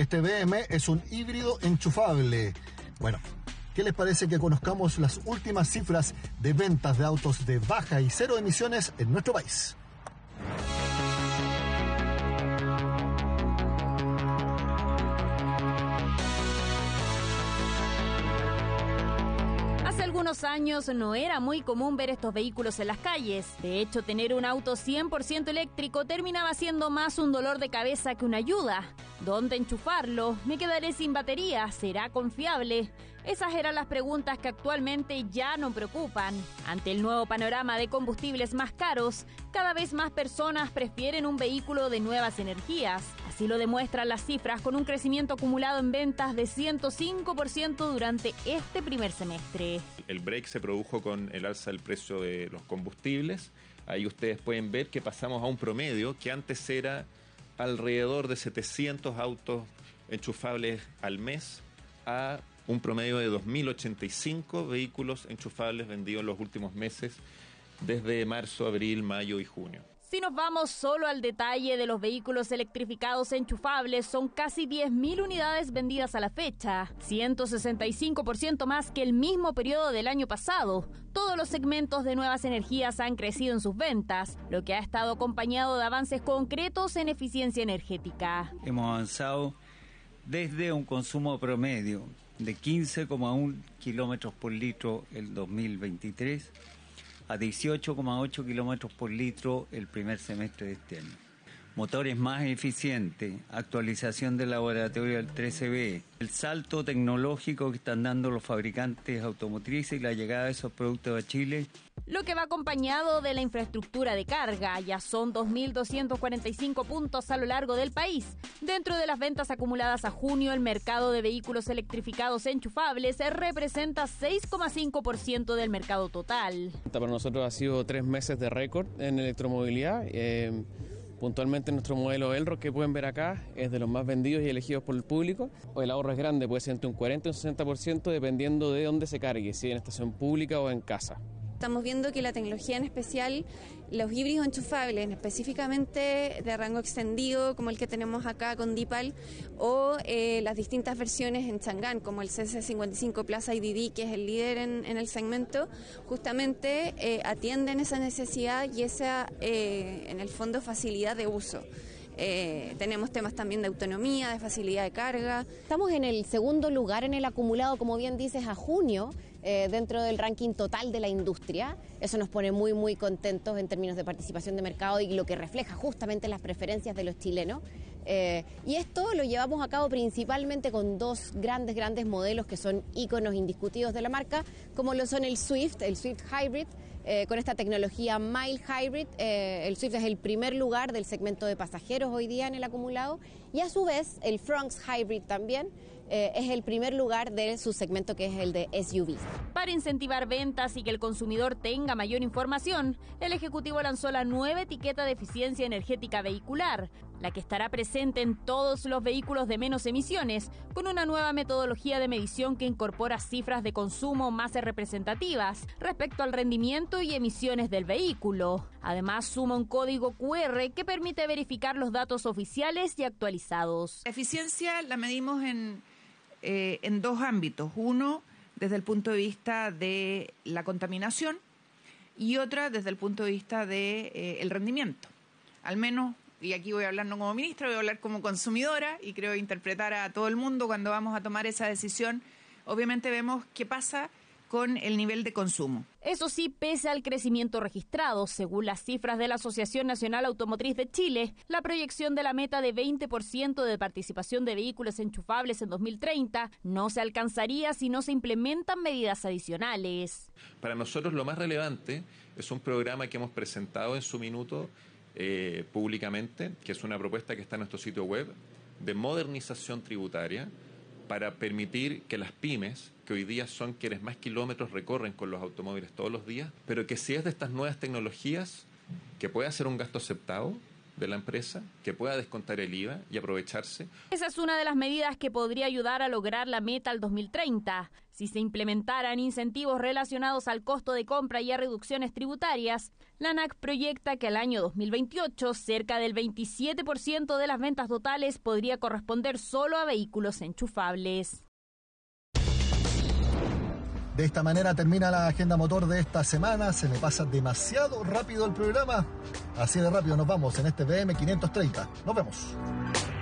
Este BM es un híbrido enchufable. Bueno, ¿qué les parece que conozcamos las últimas cifras de ventas de autos de baja y cero emisiones en nuestro país? Hace años no era muy común ver estos vehículos en las calles. De hecho, tener un auto 100% eléctrico terminaba siendo más un dolor de cabeza que una ayuda. ¿Dónde enchufarlo? ¿Me quedaré sin batería? ¿Será confiable? Esas eran las preguntas que actualmente ya no preocupan. Ante el nuevo panorama de combustibles más caros, cada vez más personas prefieren un vehículo de nuevas energías. Así lo demuestran las cifras con un crecimiento acumulado en ventas de 105% durante este primer semestre. El break se produjo con el alza del precio de los combustibles. Ahí ustedes pueden ver que pasamos a un promedio que antes era alrededor de 700 autos enchufables al mes a un promedio de 2.085 vehículos enchufables vendidos en los últimos meses, desde marzo, abril, mayo y junio. Si nos vamos solo al detalle de los vehículos electrificados enchufables, son casi 10.000 unidades vendidas a la fecha, 165% más que el mismo periodo del año pasado. Todos los segmentos de nuevas energías han crecido en sus ventas, lo que ha estado acompañado de avances concretos en eficiencia energética. Hemos avanzado desde un consumo promedio de 15,1 kilómetros por litro el 2023 a 18,8 kilómetros por litro el primer semestre de este año. Motores más eficientes, actualización del laboratorio del 13B, el salto tecnológico que están dando los fabricantes automotrices y la llegada de esos productos a Chile. Lo que va acompañado de la infraestructura de carga. Ya son 2.245 puntos a lo largo del país. Dentro de las ventas acumuladas a junio, el mercado de vehículos electrificados enchufables representa 6,5% del mercado total. Para nosotros ha sido 3 meses de récord en electromovilidad. Puntualmente nuestro modelo Elroq, que pueden ver acá, es de los más vendidos y elegidos por el público. El ahorro es grande, puede ser entre un 40 y un 60% dependiendo de dónde se cargue, si en estación pública o en casa. Estamos viendo que la tecnología, en especial los híbridos enchufables, específicamente de rango extendido, como el que tenemos acá con Dipal, o las distintas versiones en Chang'an, como el CC55 Plus IDD, que es el líder en el segmento, justamente atienden esa necesidad y esa, en el fondo, facilidad de uso. Tenemos temas también de autonomía, de facilidad de carga. Estamos en el segundo lugar en el acumulado, como bien dices, a junio, dentro del ranking total de la industria. Eso nos pone muy, muy contentos en términos de participación de mercado y lo que refleja justamente las preferencias de los chilenos. Y esto lo llevamos a cabo principalmente con dos grandes modelos que son íconos indiscutidos de la marca, como lo son el Swift Hybrid, con esta tecnología Mild Hybrid. El Swift es el primer lugar del segmento de pasajeros hoy día en el acumulado, y a su vez el Fronx Hybrid también es el primer lugar de su segmento, que es el de SUVs. Para incentivar ventas y que el consumidor tenga mayor información, el Ejecutivo lanzó la nueva etiqueta de eficiencia energética vehicular, la que estará presente en todos los vehículos de menos emisiones, con una nueva metodología de medición que incorpora cifras de consumo más representativas respecto al rendimiento y emisiones del vehículo. Además, suma un código QR que permite verificar los datos oficiales y actualizados. La eficiencia la medimos en dos ámbitos. Uno, desde el punto de vista de la contaminación, y otra desde el punto de vista de el rendimiento. Al menos, y aquí voy a hablar no como ministra, voy a hablar como consumidora, y creo interpretar a todo el mundo cuando vamos a tomar esa decisión. Obviamente vemos qué pasa con el nivel de consumo. Eso sí, pese al crecimiento registrado, según las cifras de la Asociación Nacional Automotriz de Chile, la proyección de la meta de 20% de participación de vehículos enchufables en 2030 no se alcanzaría si no se implementan medidas adicionales. Para nosotros lo más relevante es un programa que hemos presentado en su minuto públicamente, que es una propuesta que está en nuestro sitio web, de modernización tributaria, para permitir que las pymes, que hoy día son quienes más kilómetros recorren con los automóviles todos los días, pero que si es de estas nuevas tecnologías, que pueda ser un gasto aceptado, de la empresa, que pueda descontar el IVA y aprovecharse. Esa es una de las medidas que podría ayudar a lograr la meta al 2030. Si se implementaran incentivos relacionados al costo de compra y a reducciones tributarias, la ANAC proyecta que al año 2028 cerca del 27% de las ventas totales podría corresponder solo a vehículos enchufables. De esta manera termina la agenda motor de esta semana. Se me pasa demasiado rápido el programa. Así de rápido nos vamos en este BM 530. Nos vemos.